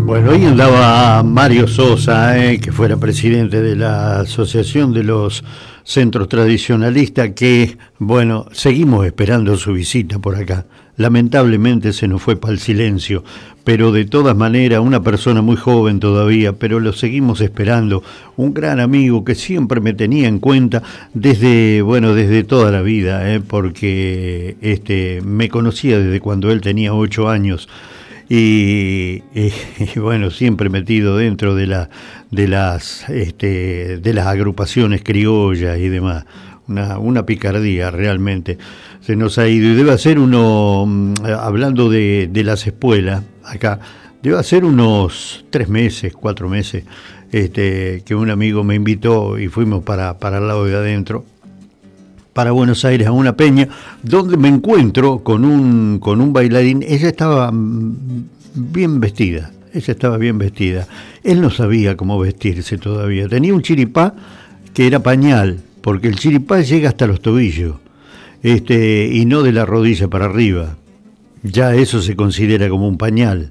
Bueno, ahí andaba Mario Sosa, que fuera presidente de la Asociación de los Centros Tradicionalistas, que, bueno, seguimos esperando su visita por acá. Lamentablemente se nos fue para el silencio, pero de todas maneras, una persona muy joven todavía, pero lo seguimos esperando. Un gran amigo que siempre me tenía en cuenta desde, bueno, desde toda la vida, porque me conocía desde cuando él tenía 8 años. Y bueno, siempre metido dentro de las agrupaciones criollas y demás. Una picardía realmente se nos ha ido, y debe hacer hablando de las espuelas acá, debe hacer unos 3 meses, 4 meses, que un amigo me invitó y fuimos para el lado de adentro, para Buenos Aires, a una peña, donde me encuentro con un bailarín. Ella estaba bien vestida, Él no sabía cómo vestirse todavía. Tenía un chiripá que era pañal, porque el chiripá llega hasta los tobillos, y no de la rodilla para arriba. Ya eso se considera como un pañal.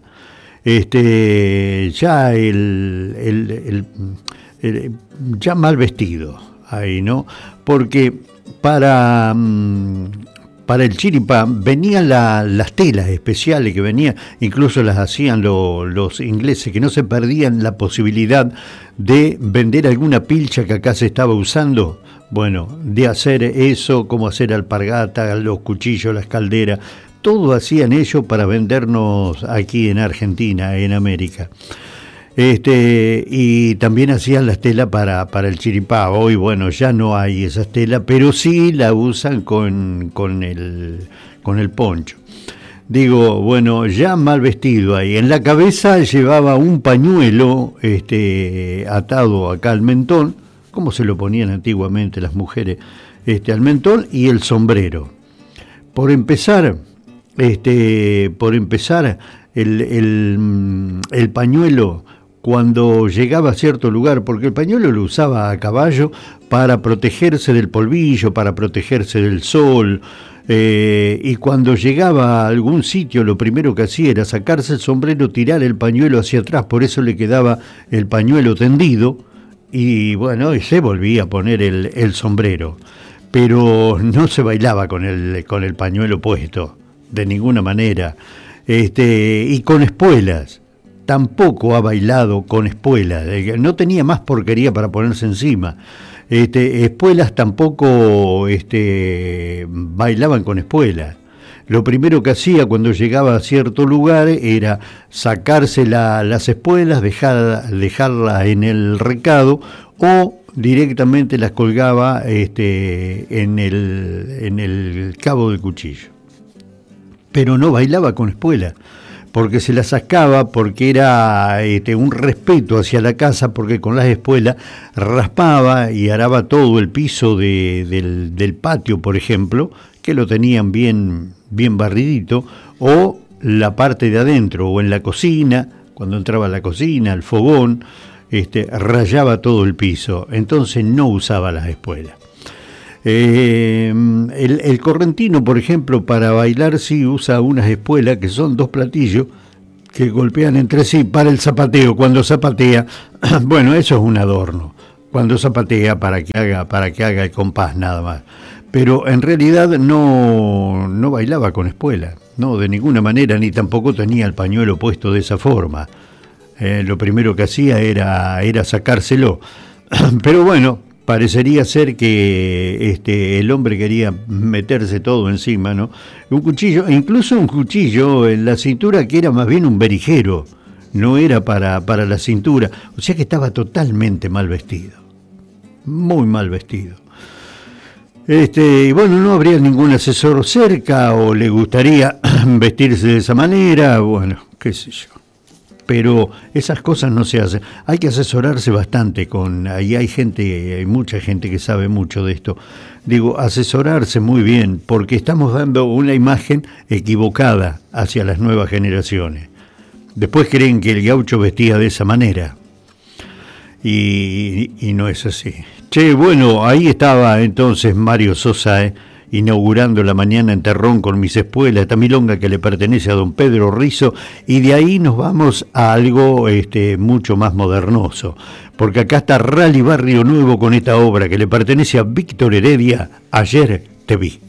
Ya ya mal vestido ahí, ¿no? Porque para el chiripá venían las telas especiales que venían, incluso las hacían los ingleses, que no se perdían la posibilidad de vender alguna pilcha que acá se estaba usando. Bueno, de hacer eso, como hacer alpargatas, los cuchillos, las calderas, todo hacían ellos para vendernos aquí en Argentina, en América. Y también hacían las telas para el chiripá. Hoy, bueno, ya no hay esas telas, pero sí la usan con el poncho. Digo, bueno, ya mal vestido ahí. En la cabeza llevaba un pañuelo atado acá al mentón, como se lo ponían antiguamente las mujeres, al mentón, y el sombrero. Por empezar, el pañuelo, cuando llegaba a cierto lugar, porque el pañuelo lo usaba a caballo para protegerse del polvillo, para protegerse del sol, y cuando llegaba a algún sitio, lo primero que hacía era sacarse el sombrero, tirar el pañuelo hacia atrás, por eso le quedaba el pañuelo tendido, y bueno, y se volvía a poner el sombrero. Pero no se bailaba con el pañuelo puesto, de ninguna manera. Y con espuelas. Tampoco ha bailado con espuelas, no tenía más porquería para ponerse encima. Espuelas tampoco bailaban con espuelas. Lo primero que hacía cuando llegaba a cierto lugar era sacarse las espuelas, dejarlas en el recado, o directamente las colgaba en el cabo del cuchillo. Pero no bailaba con espuelas, porque se la sacaba, porque era un respeto hacia la casa, porque con las espuelas raspaba y araba todo el piso del patio, por ejemplo, que lo tenían bien barridito, o la parte de adentro, o en la cocina, cuando entraba a la cocina, al fogón, rayaba todo el piso. Entonces no usaba las espuelas. El correntino, por ejemplo, para bailar sí usa unas espuelas que son 2 platillos que golpean entre sí para el zapateo. Cuando zapatea, bueno, eso es un adorno. Cuando zapatea para que haga el compás nada más. Pero en realidad no bailaba con espuela, no, de ninguna manera, ni tampoco tenía el pañuelo puesto de esa forma. Lo primero que hacía era sacárselo. Pero bueno, parecería ser que el hombre quería meterse todo encima, ¿no? Un cuchillo, incluso un cuchillo en la cintura que era más bien un berijero, no era para la cintura, o sea que estaba totalmente mal vestido, muy mal vestido. Y bueno, no habría ningún asesor cerca, o le gustaría vestirse de esa manera, bueno, qué sé yo. Pero esas cosas no se hacen. Hay que asesorarse bastante ahí hay mucha gente que sabe mucho de esto. Digo, asesorarse muy bien, porque estamos dando una imagen equivocada hacia las nuevas generaciones. Después creen que el gaucho vestía de esa manera. Y no es así. Che, bueno, ahí estaba entonces Mario Sosa, inaugurando la mañana en Terrón con mis espuelas, esta milonga que le pertenece a don Pedro Rizo, y de ahí nos vamos a algo mucho más modernoso, porque acá está Rally Barrio Nuevo con esta obra que le pertenece a Víctor Heredia, Ayer te vi.